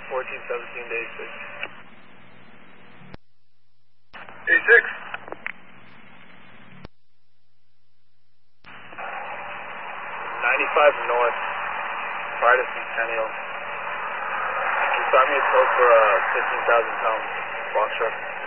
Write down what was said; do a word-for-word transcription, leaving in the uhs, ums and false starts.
fourteen seventeen to eight six. eight six. ninety-five north, prior to Centennial. You saw me a tow for a fifteen thousand pound box truck.